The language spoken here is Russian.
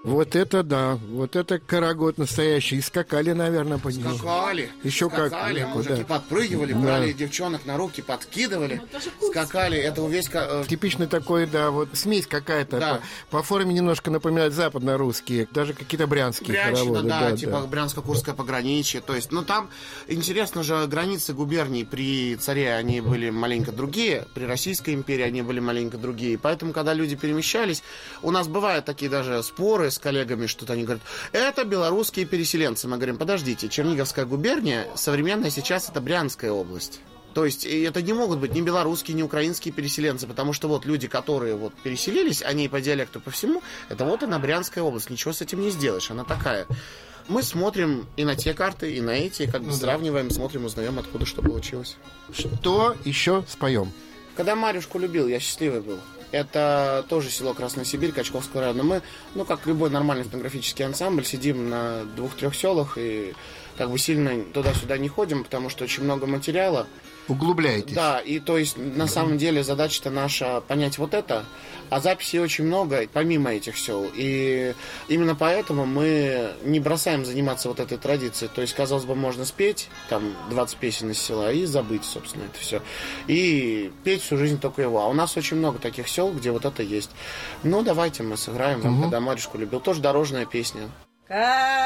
Вот это да, вот это карагод настоящий. И скакали, наверное, по нему. Скакали. Еще скакали, как. мужики подпрыгивали, брали девчонок на руки, подкидывали. Скакали, это весь... Типичный такой, да, вот смесь какая-то. Да. По форме немножко напоминает западно-русские, даже какие-то брянские хороводы. Да, типа Брянско-Курское пограничье. То есть, там, интересно же, границы губерний при царе, они были маленько другие, при Российской империи они были маленько другие. Поэтому, когда люди перемещались, у нас бывают такие даже споры с коллегами, что-то они говорят, это белорусские переселенцы. Мы говорим, подождите, Черниговская губерния современная сейчас это Брянская область. То есть это не могут быть ни белорусские, ни украинские переселенцы, потому что вот люди, которые вот переселились, они по диалекту, по всему, это вот она Брянская область, ничего с этим не сделаешь, она такая. Мы смотрим и на те карты, и на эти, как бы сравниваем, смотрим, узнаем, откуда что получилось. Что еще споем? Когда Марьюшку любил, я счастливый был. Это тоже село Красная Сибирь, Качковского района. Мы, как любой нормальный этнографический ансамбль, сидим на 2-3 селах и как бы сильно туда-сюда не ходим, потому что очень много материала. Углубляетесь. Да, и то есть на самом деле задача-то наша понять вот это, а записей очень много, помимо этих сел. И именно поэтому мы не бросаем заниматься вот этой традицией. То есть, казалось бы, можно спеть, там, 20 песен из села и забыть, собственно, это все. И петь всю жизнь только его. А у нас очень много таких сел, где вот это есть. Ну, давайте мы сыграем вам, когда Марьюшку любил. Тоже дорожная песня.